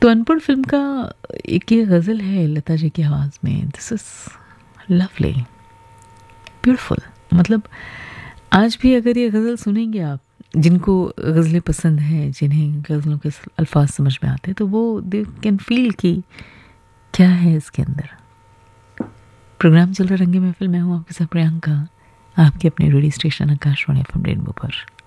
तो अनपढ़ फिल्म का एक ये गज़ल है लता जी की आवाज़ में, दिस इज़ लवली, ब्यूटीफुल। मतलब आज भी अगर ये गज़ल सुनेंगे आप, जिनको गज़लें पसंद हैं, जिन्हें गज़लों के अल्फाज समझ में आते हैं, तो वो दे कैन फील कि क्या है इसके अंदर। प्रोग्राम चल रहा रंगे महफिल, मैं हूँ आपके साथ प्रियंका, आपके अपने radio station Akashvani FM rainbow पर।